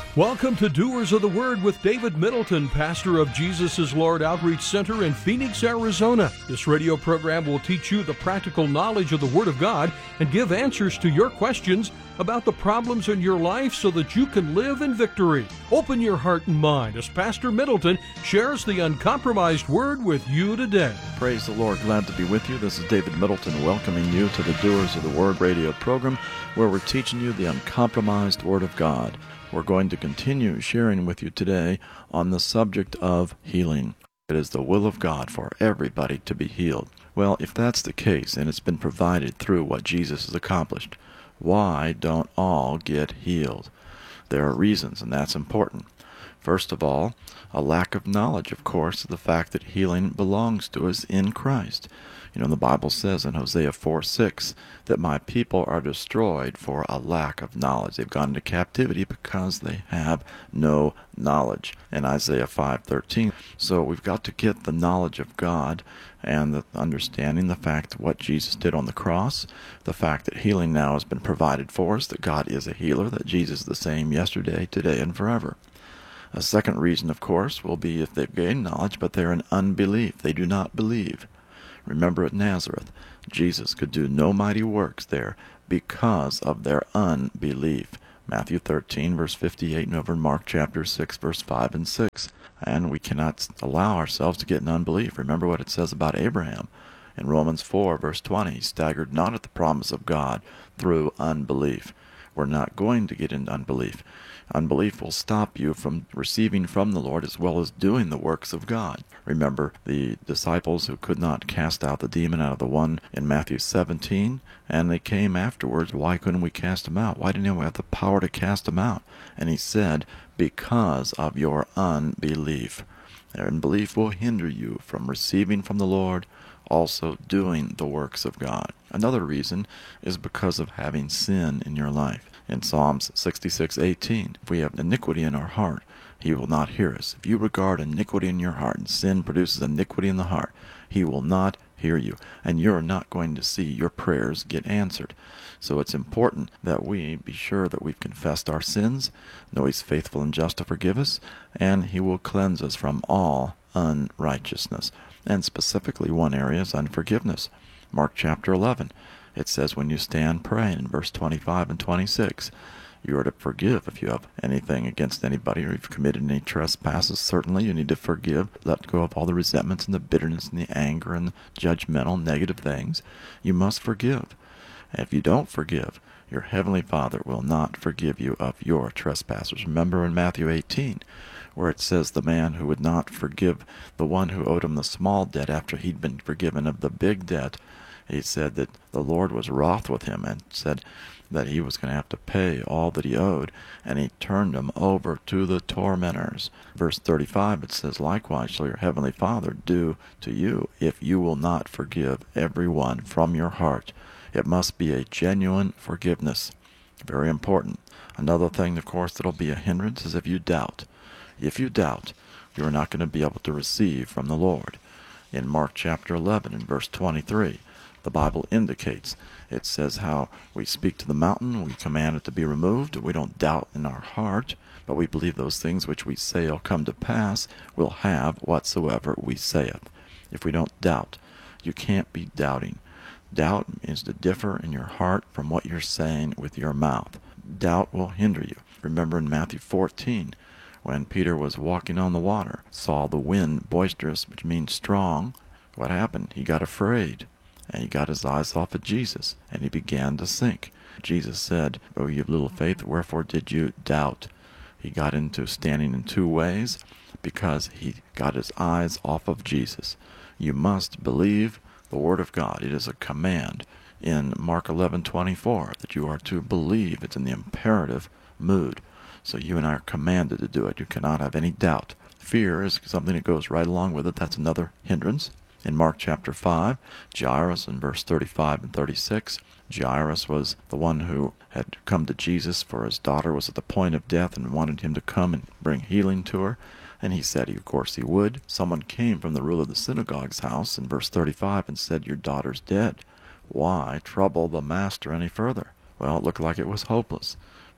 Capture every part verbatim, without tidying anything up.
Welcome to Doers of the Word with David Middleton, pastor of Jesus is Lord Outreach Center in Phoenix, Arizona. This radio program will teach you the practical knowledge of the Word of God and give answers to your questions about the problems in your life so that you can live in victory. Open your heart and mind as Pastor Middleton shares the uncompromised Word with you today. Praise the Lord. Glad to be with you. This is David Middleton welcoming you to the Doers of the Word radio program, where we're teaching you the uncompromised Word of God. We're going to continue sharing with you today on the subject of healing. It is the will of God for everybody to be healed. Well, if that's the case, and it's been provided through what Jesus has accomplished, why don't all get healed? There are reasons, and that's important. First of all, a lack of knowledge, of course, of the fact that healing belongs to us in Christ. You know, the Bible says in Hosea four six that my people are destroyed for a lack of knowledge. They've gone into captivity because they have no knowledge. In Isaiah five thirteen. So we've got to get the knowledge of God and the understanding the fact of what Jesus did on the cross, the fact that healing now has been provided for us, that God is a healer, that Jesus is the same yesterday, today, and forever. A second reason, of course, will be if they've gained knowledge, but they're in unbelief. They do not believe. Remember at Nazareth, Jesus could do no mighty works there because of their unbelief. Matthew thirteen, verse fifty-eight, and over in Mark chapter six, verse five and six. And we cannot allow ourselves to get in unbelief. Remember what it says about Abraham. In Romans four, verse twenty, he staggered not at the promise of God through unbelief. We're not going to get into unbelief. Unbelief will stop you from receiving from the Lord as well as doing the works of God. Remember the disciples who could not cast out the demon out of the one in Matthew seventeen, and they came afterwards, why couldn't we cast him out? Why didn't we have the power to cast him out? And he said, because of your unbelief. Unbelief will hinder you from receiving from the Lord, also doing the works of God. Another reason is because of having sin in your life. In Psalms sixty-six eighteen, if we have iniquity in our heart, He will not hear us. If you regard iniquity in your heart, and sin produces iniquity in the heart, He will not hear you, and you're not going to see your prayers get answered. So it's important that we be sure that we've confessed our sins, know He's faithful and just to forgive us, and He will cleanse us from all unrighteousness. And specifically one area is unforgiveness. Mark chapter eleven. It says when you stand praying in verse twenty-five and twenty-six, you are to forgive if you have anything against anybody or you've committed any trespasses. Certainly you need to forgive, let go of all the resentments and the bitterness and the anger and the judgmental negative things. You must forgive. And if you don't forgive, your heavenly Father will not forgive you of your trespasses. Remember in Matthew eighteen, where it says the man who would not forgive the one who owed him the small debt after he'd been forgiven of the big debt, he said that the Lord was wroth with him and said that he was going to have to pay all that he owed, and he turned him over to the tormentors. Verse thirty-five, it says, likewise shall your heavenly Father do to you if you will not forgive everyone from your heart. It must be a genuine forgiveness. Very important. Another thing, of course, that'll be a hindrance is if you doubt. If you doubt, you're not going to be able to receive from the Lord. In Mark chapter eleven and verse twenty-three, the Bible indicates, it says how we speak to the mountain, we command it to be removed. We don't doubt in our heart, but we believe those things which we say will come to pass, will have whatsoever we saith. If we don't doubt, you can't be doubting. Doubt is to differ in your heart from what you're saying with your mouth. Doubt will hinder you. Remember in Matthew fourteen, when Peter was walking on the water, saw the wind boisterous, which means strong, what happened? He got afraid. And he got his eyes off of Jesus, and he began to sink. Jesus said, O ye of little faith, wherefore did you doubt? He got into standing in two ways because he got his eyes off of Jesus. You must believe the Word of God. It is a command in Mark eleven twenty-four that you are to believe. It's in the imperative mood. So you and I are commanded to do it. You cannot have any doubt. Fear is something that goes right along with it. That's another hindrance. In Mark chapter five, Jairus in verse thirty-five and thirty-six, Jairus was the one who had come to Jesus for his daughter was at the point of death and wanted him to come and bring healing to her. And he said, of course he would. Someone came from the ruler of the synagogue's house in verse thirty-five and said, your daughter's dead. Why trouble the master any further? Well, it looked like it was hopeless.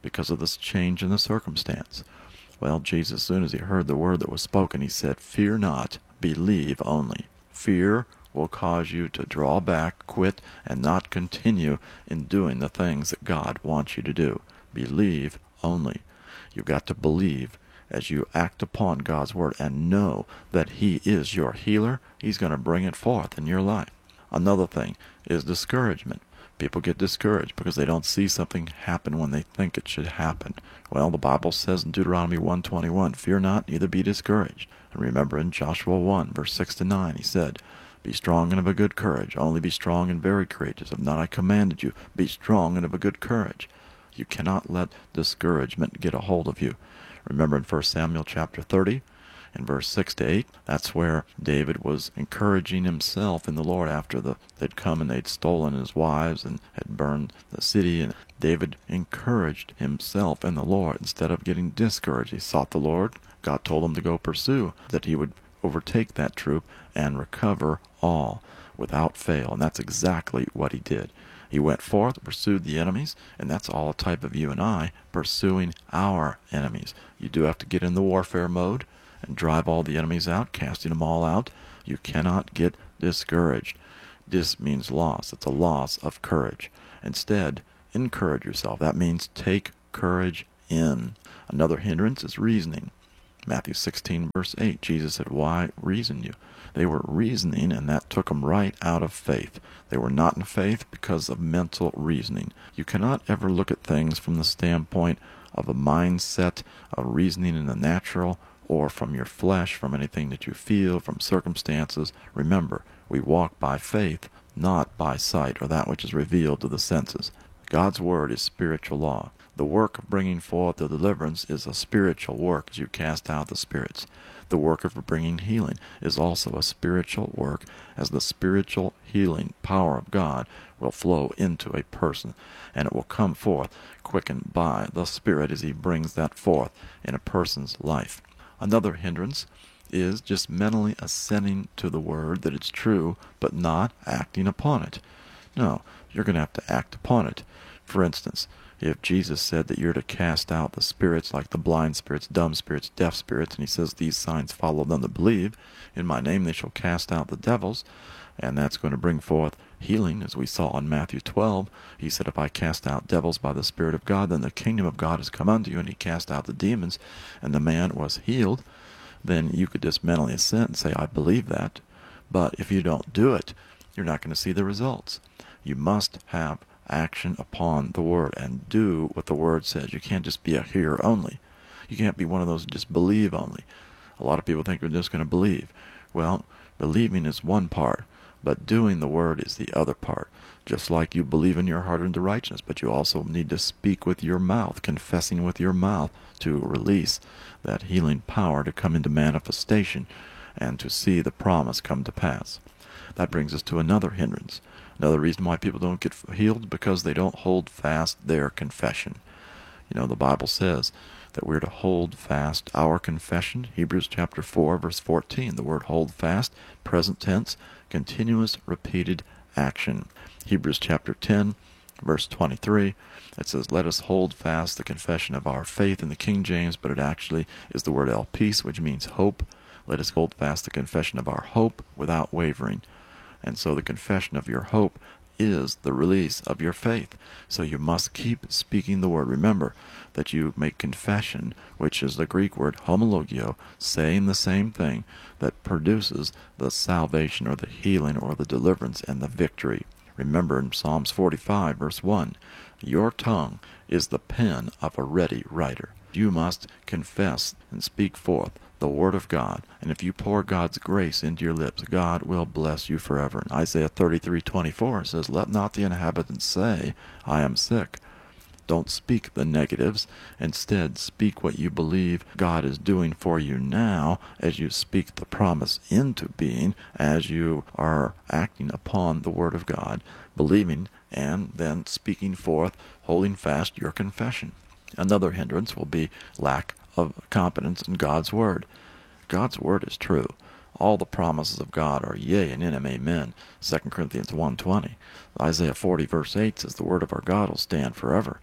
because of this change in the circumstance. Well, Jesus, as soon as he heard the word that was spoken, he said, "Fear not, believe only." Fear will cause you to draw back, quit, and not continue in doing the things that God wants you to do. Believe only. You've got to believe as you act upon God's word and know that he is your healer. He's going to bring it forth in your life. Another thing is discouragement. People get discouraged because they don't see something happen when they think it should happen. Well, the Bible says in Deuteronomy one twenty-one, "Fear not, neither be discouraged." And remember in Joshua one, verse six to nine, he said, "Be strong and of a good courage. Only be strong and very courageous. Have not I commanded you? Be strong and of a good courage." You cannot let discouragement get a hold of you. Remember in First Samuel chapter thirty, in verse six to eight, that's where David was encouraging himself in the Lord after the, they'd come and they'd stolen his wives and had burned the city. And David encouraged himself in the Lord instead of getting discouraged. He sought the Lord. God told him to go pursue, that he would overtake that troop and recover all without fail. And that's exactly what he did. He went forth, pursued the enemies, and that's all a type of you and I pursuing our enemies. You do have to get in the warfare mode and drive all the enemies out, casting them all out. You cannot get discouraged. This means loss. It's a loss of courage. Instead, encourage yourself. That means take courage in. Another hindrance is reasoning. Matthew sixteen, verse eight, Jesus said, "Why reason you?" They were reasoning, and that took them right out of faith. They were not in faith because of mental reasoning. You cannot ever look at things from the standpoint of a mindset of reasoning in the natural, or from your flesh, from anything that you feel, from circumstances. Remember, we walk by faith, not by sight, or that which is revealed to the senses. God's word is spiritual law. The work of bringing forth the deliverance is a spiritual work as you cast out the spirits. The work of bringing healing is also a spiritual work, as the spiritual healing power of God will flow into a person, and it will come forth quickened by the Spirit as he brings that forth in a person's life. Another hindrance is just mentally assenting to the word that it's true, but not acting upon it. No, you're going to have to act upon it. For instance, if Jesus said that you're to cast out the spirits, like the blind spirits, dumb spirits, deaf spirits, and he says these signs follow them that believe, in my name they shall cast out the devils, and that's going to bring forth healing, as we saw in Matthew twelve. He said, if I cast out devils by the Spirit of God, then the kingdom of God has come unto you, and he cast out the demons, and the man was healed. Then you could just mentally assent and say, I believe that. But if you don't do it, you're not going to see the results. You must have action upon the word and do what the word says. You can't just be a hearer only. You can't be one of those who just believe only. A lot of people think we're just going to believe. Well, believing is one part, but doing the word is the other part. Just like you believe in your heart unto righteousness, but you also need to speak with your mouth, confessing with your mouth to release that healing power to come into manifestation and to see the promise come to pass. That brings us to another hindrance. Another reason why people don't get healed, because they don't hold fast their confession. You know, the Bible says that we're to hold fast our confession. Hebrews chapter four, verse fourteen. The word hold fast, present tense, continuous repeated action. Hebrews chapter ten, verse twenty-three. It says, let us hold fast the confession of our faith in the King James, but it actually is the word el peace, which means hope. Let us hold fast the confession of our hope without wavering. And so the confession of your hope is the release of your faith. So you must keep speaking the word. Remember that you make confession, which is the Greek word homologio, saying the same thing that produces the salvation or the healing or the deliverance and the victory. Remember in Psalms forty-five, verse one, your tongue is the pen of a ready writer. You must confess and speak forth the word of God, and if you pour God's grace into your lips, God will bless you forever. And Isaiah thirty-three twenty-four says, let not the inhabitants say, I am sick. Don't speak the negatives. Instead, speak what you believe God is doing for you now as you speak the promise into being, as you are acting upon the word of God, believing, and then speaking forth, holding fast your confession. Another hindrance will be lack of confidence in God's word. God's word is true. All the promises of God are yea and in him, amen. Second Corinthians one twenty. Isaiah forty, verse eight says, the word of our God will stand forever.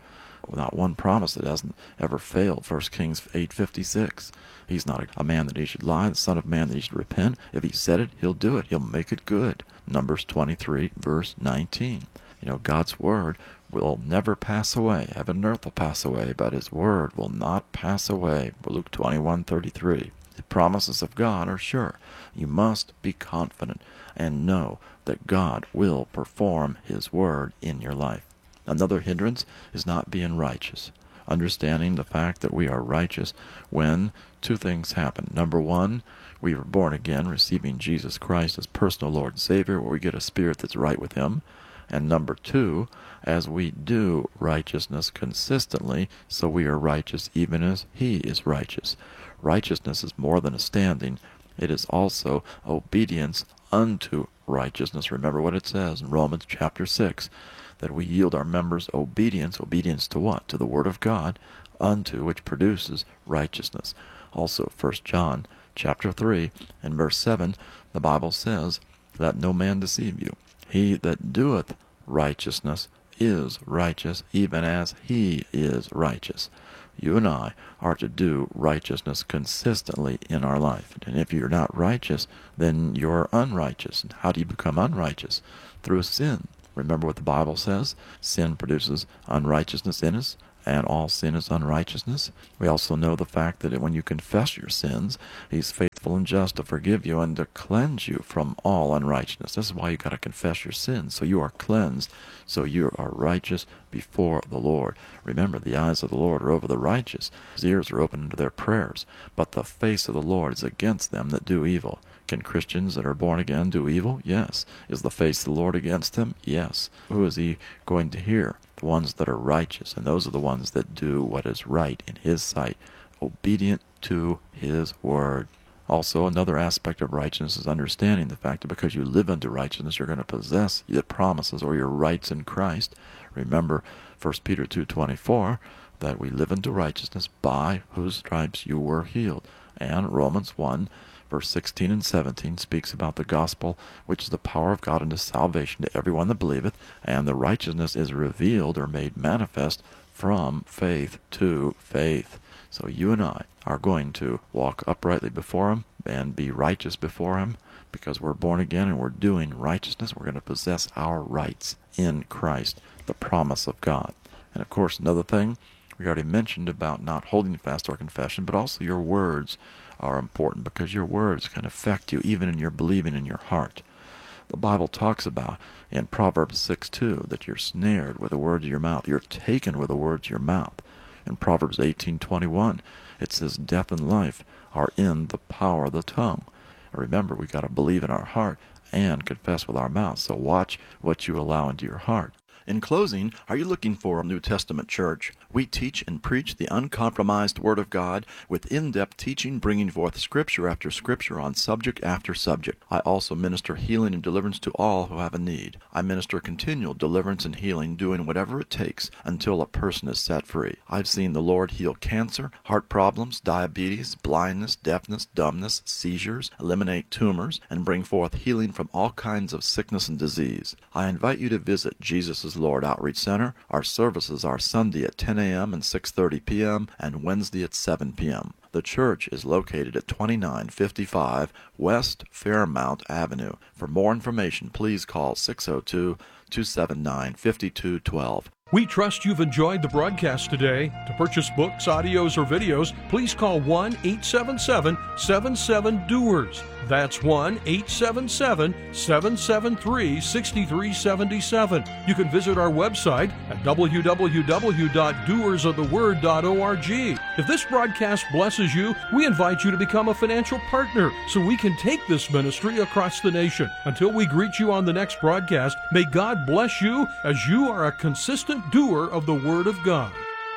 Not one promise that hasn't ever failed. First Kings eight fifty-six. He's not a man that he should lie, the son of man that he should repent. If he said it, he'll do it. He'll make it good. Numbers twenty-three, verse nineteen. You know, God's word will never pass away. Heaven and earth will pass away, but his word will not pass away. Luke twenty-one thirty-three. The promises of God are sure. You must be confident and know that God will perform his word in your life. Another hindrance is not being righteous. Understanding the fact that we are righteous when two things happen. Number one, we were born again, receiving Jesus Christ as personal Lord and Savior, where we get a spirit that's right with him. And number two, as we do righteousness consistently, so we are righteous even as he is righteous. Righteousness is more than a standing. It is also obedience unto righteousness. Remember what it says in Romans chapter six, that we yield our members obedience. Obedience to what? To the Word of God, unto which produces righteousness. Also, First John chapter three and verse seven, the Bible says, let no man deceive you. He that doeth righteousness is righteous, even as he is righteous. You and I are to do righteousness consistently in our life. And if you're not righteous, then you're unrighteous. And how do you become unrighteous? Through sin. Remember what the Bible says? Sin produces unrighteousness in us, and all sin is unrighteousness. We also know the fact that when you confess your sins, he's faithful and just to forgive you and to cleanse you from all unrighteousness. This is why you got to confess your sins, so you are cleansed, so you are righteous before the Lord. Remember, the eyes of the Lord are over the righteous. His ears are open to their prayers, but the face of the Lord is against them that do evil. Can Christians that are born again do evil? Yes. Is the face of the Lord against them? Yes. Who is he going to hear? The ones that are righteous, and those are the ones that do what is right in his sight, obedient to his word. Also, another aspect of righteousness is understanding the fact that because you live unto righteousness, you're going to possess the promises or your rights in Christ. Remember First Peter two twenty-four, that we live unto righteousness, by whose stripes you were healed. And Romans one, verse sixteen and seventeen speaks about the gospel, which is the power of God unto salvation to everyone that believeth, and the righteousness is revealed or made manifest from faith to faith. So you and I are going to walk uprightly before him and be righteous before him because we're born again and we're doing righteousness. We're going to possess our rights in Christ, the promise of God. And of course, another thing we already mentioned about not holding fast to our confession, but also your words are important because your words can affect you even in your believing in your heart. The Bible talks about in Proverbs six two that you're snared with the words of your mouth. You're taken with the words of your mouth. In Proverbs eighteen twenty-one, it says death and life are in the power of the tongue. And remember, we got to believe in our heart and confess with our mouth. So watch what you allow into your heart. In closing, are you looking for a New Testament church? We teach and preach the uncompromised Word of God with in-depth teaching, bringing forth Scripture after Scripture on subject after subject. I also minister healing and deliverance to all who have a need. I minister continual deliverance and healing, doing whatever it takes until a person is set free. I've seen the Lord heal cancer, heart problems, diabetes, blindness, deafness, dumbness, seizures, eliminate tumors, and bring forth healing from all kinds of sickness and disease. I invite you to visit Jesus' Lord Outreach Center. Our services are Sunday at ten a.m. and six thirty p.m. and Wednesday at seven p.m. The church is located at twenty-nine fifty-five West Fairmount Avenue. For more information, please call six oh two, two seven nine, five two one two. We trust you've enjoyed the broadcast today. To purchase books, audios, or videos, please call one eight seven seven, seven seven, D O E R S. That's one eight seven seven, seven seven three, six three seven seven. You can visit our website at w w w dot doers of the word dot org. If this broadcast blesses you, we invite you to become a financial partner so we can take this ministry across the nation. Until we greet you on the next broadcast, may God bless you as you are a consistent doer of the Word of God.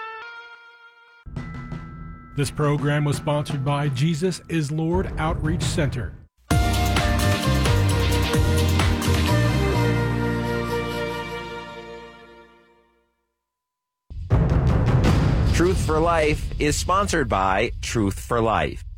This program was sponsored by Jesus is Lord Outreach Center. Truth for Life is sponsored by Truth for Life.